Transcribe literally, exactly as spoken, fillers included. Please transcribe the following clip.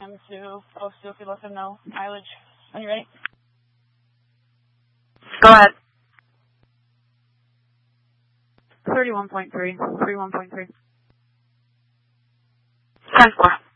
him to post to if you let him know mileage. When you ready? Go ahead. thirty-one point three. thirty-one point three. ten four.